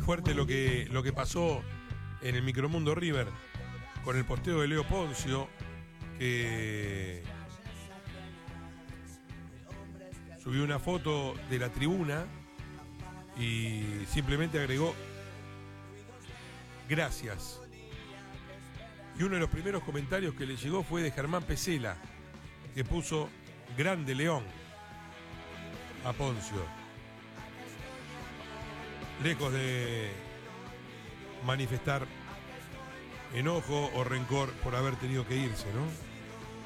Fuerte lo que pasó en el Micromundo River con el posteo de Leo Poncio, que subió una foto de la tribuna y simplemente agregó gracias. Y uno de los primeros comentarios que le llegó fue de Germán Pesela, que puso grande León a Poncio. Lejos de manifestar enojo o rencor por haber tenido que irse, ¿no?